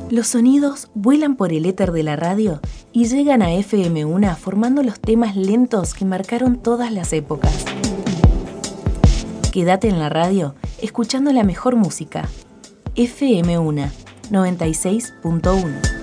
Los sonidos vuelan por el éter de la radio y llegan a FM Una formando los temas lentos que marcaron todas las épocas. Quédate en la radio escuchando la mejor música. FM Una 96.1.